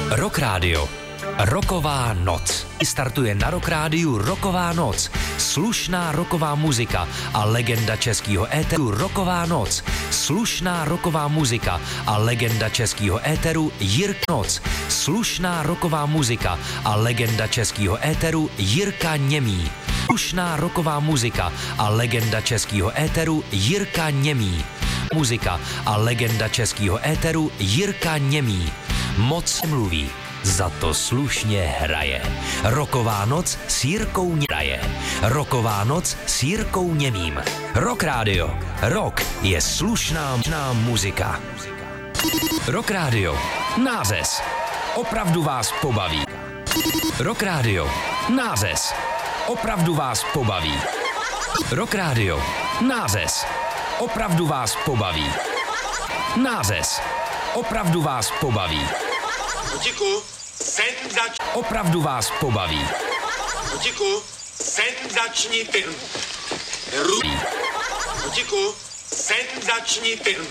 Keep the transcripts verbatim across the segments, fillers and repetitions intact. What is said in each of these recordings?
Rock Radio. Rocková noc. Startuje na Rock Rádiu Rocková noc. Slušná rocková muzika a legenda českého éteru Rocková noc. Slušná rocková muzika a legenda českého éteru Jirka Noc. Slušná rocková muzika a legenda českého éteru Jirka Němý. Slušná rocková muzika a legenda českého éteru Jirka Němý. Muzika a legenda českého éteru Jirka Němý. Moc mluví, za to slušně hraje. Rocková noc s Jirkou hraje. Rocková noc s Jirkou Němým. Rock Radio. Rock je slušná muzika. Rock Radio. Nářez. Opravdu vás pobaví. Rock Radio. Nářez. Opravdu vás pobaví. Rock Radio. Nářez. Opravdu vás pobaví. Nářez. Opravdu vás pobaví. Kotíku, senzač... Opravdu vás pobaví. Kotíku, senzační film. Ru... Kotíku, senzační film.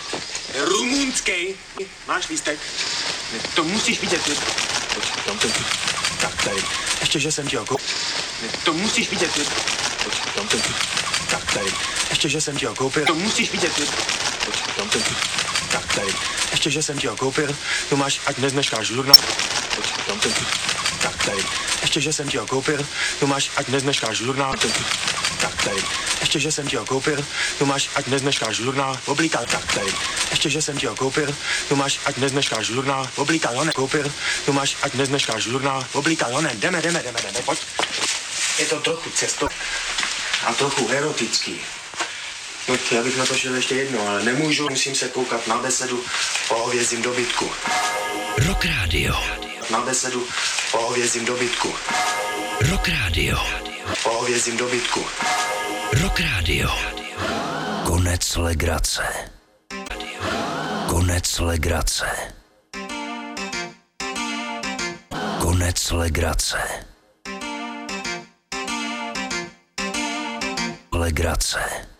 Rumunský. Máš lístek? To musíš vidět. Počkej, tam ten... Tak, tady. Ještě, že jsem ti ho koupil. To musíš vidět. Počkej, tam ten... Tak, tady. Ještě, že jsem ti ho koupil. To musíš vidět. Počkej, tam ten... Tak, tady. Ještě, že jsem ti ho koupil. Tu máš, ať nezneškáš žurnál. Počkej, tam ten... Tak, tady. Ještě, že jsem ti ho koupil. Tu máš, ať nezneškáš žurnál. Tak, tady. Ještě, že jsem ti ho koupil. Tu máš, ať nezneškáš žurnál. Oblíkal. Tak, tady. Ještě, že jsem ti ho koupil. Tu máš, ať nezneškáš žurnál. Oblíkal, honem. Koupil. Tu máš, ať nezneškáš žurnál. Oblíkal, honem. Jdeme, jdeme, jdeme, jdeme. Pojď. Je to trochu cesto a trochu erotický. No, já bych na to šel ještě jedno, ale nemůžu, musím se koukat na besedu o hovězím dobytku. Rock Radio. Na besedu o hovězím dobytku. Rock Radio. O hovězím dobytku. Rock Radio. Konec legrace. Konec legrace. Konec legrace. Legrace.